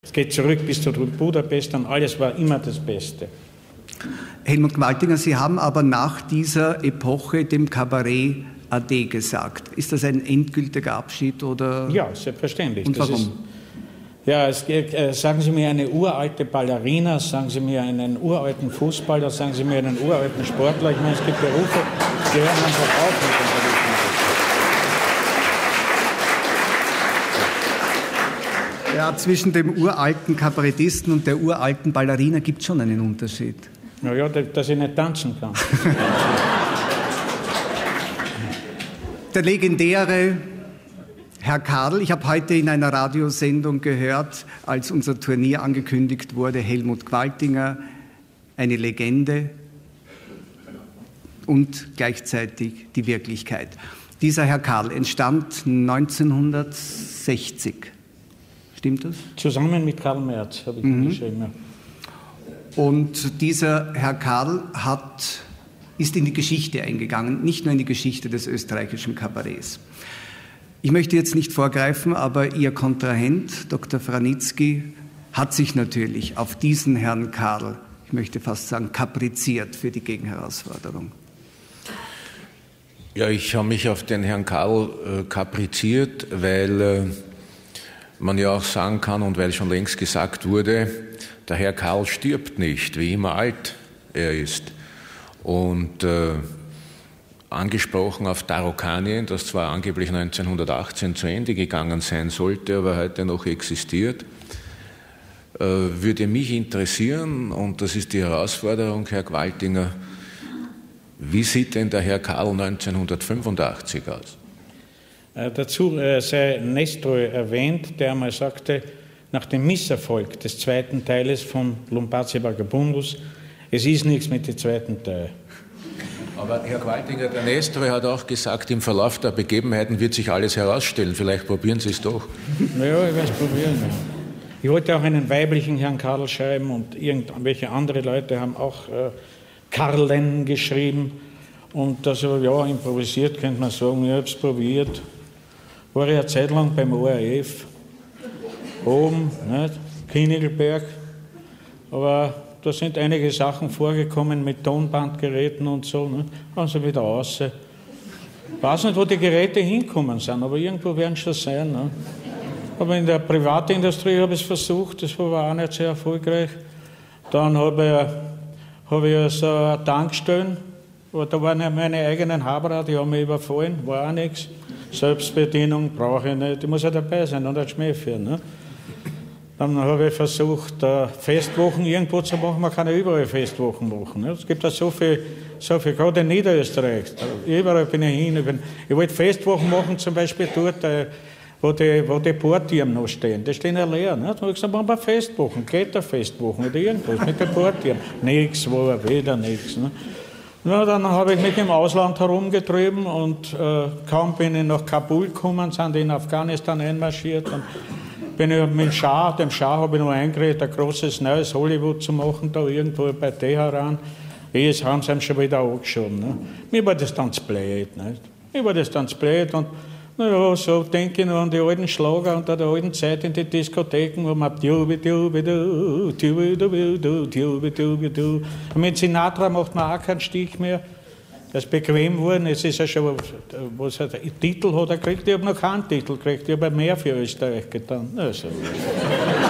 Es geht zurück bis zu Budapest und alles war immer das Beste. Helmut Gwaltinger, Sie haben aber nach dieser Epoche dem Kabarett Ade gesagt. Ist das ein endgültiger Abschied oder? Ja, selbstverständlich. Und warum? Sagen Sie mir eine uralte Ballerina, sagen Sie mir einen uralten Fußballer, sagen Sie mir einen uralten Sportler. Ich meine, es gibt Berufe, die hören einfach auf mit dem Beruf. Ja, zwischen dem uralten Kabarettisten und der uralten Ballerina gibt es schon einen Unterschied. Naja, dass ich nicht tanzen kann. Der legendäre Herr Kadel, ich habe heute in einer Radiosendung gehört, als unser Turnier angekündigt wurde, Helmut Gwaltinger, eine Legende und gleichzeitig die Wirklichkeit. Dieser Herr Kadel entstand 1960. Stimmt das? Zusammen mit Karl Merz habe ich ihn geschrieben. Ja. Und dieser Herr Kadel ist in die Geschichte eingegangen, nicht nur in die Geschichte des österreichischen Kabaretts. Ich möchte jetzt nicht vorgreifen, aber Ihr Kontrahent, Dr. Franitzky, hat sich natürlich auf diesen Herrn Kadel, ich möchte fast sagen, kapriziert für die Gegenherausforderung. Ja, ich habe mich auf den Herrn Kadel kapriziert, weil man ja auch sagen kann und weil schon längst gesagt wurde, der Herr Kadel stirbt nicht, wie immer alt er ist. Und angesprochen auf Tarokanien, das zwar angeblich 1918 zu Ende gegangen sein sollte, aber heute noch existiert, würde mich interessieren, und das ist die Herausforderung, Herr Gwaltinger, wie sieht denn der Herr Kadel 1985 aus? Dazu sei Nestor erwähnt, der einmal sagte, nach dem Misserfolg des zweiten Teiles von Lumpazzi Vagabundus, es ist nichts mit dem zweiten Teil. Aber Herr Gwaltinger, der Nestor hat auch gesagt, im Verlauf der Begebenheiten wird sich alles herausstellen. Vielleicht probieren Sie es doch. Naja, ich werde es probieren. Ja. Ich wollte auch einen weiblichen Herrn Kadel schreiben und irgendwelche andere Leute haben auch Karlen geschrieben. Und das, ja, improvisiert könnte man sagen, ich habe es probiert. War ich eine Zeit lang beim ORF, oben, nicht? Kinigelberg. Aber da sind einige Sachen vorgekommen mit Tonbandgeräten und so. Ne? Haben sie wieder raus. Ich weiß nicht, wo die Geräte hinkommen sind, aber irgendwo werden sie schon sein. Ne? Aber in der Privatindustrie habe ich es versucht, das war auch nicht sehr erfolgreich. Dann habe ich so eine Tankstelle, da waren ja meine eigenen Haberer, die haben mich überfallen, war auch nichts. Selbstbedienung brauche ich nicht, ich muss ja dabei sein und einen Schmäh führen. Ne? Dann habe ich versucht, Festwochen irgendwo zu machen. Man kann ja überall Festwochen machen. Es gibt ja so viel, gerade in Niederösterreich. Überall bin ich hin. Ich wollte Festwochen machen, zum Beispiel dort, wo die Portieren noch stehen. Die stehen ja leer. Da habe ich gesagt, machen wir Festwochen, Kletterfestwochen oder irgendwas mit den Portieren. Nichts, war wieder nichts. Ne? Na, dann habe ich mich im Ausland herumgetrieben und kaum bin ich nach Kabul gekommen, sind in Afghanistan einmarschiert und bin ich mit dem Schah habe ich noch eingeredet, ein großes neues Hollywood zu machen, da irgendwo bei Teheran. Jetzt haben sie ihm schon wieder angeschoben. Ne? Mir war das dann zu blöd. Und naja, so denke ich noch an die alten Schlager und an der alten Zeit in die Diskotheken, wo man und mit Sinatra macht man auch keinen Stich mehr. Das ist bequem geworden. Es ist ja schon, was er Titel hat er gekriegt. Ich habe noch keinen Titel gekriegt. Ich habe mehr für Österreich getan. Also.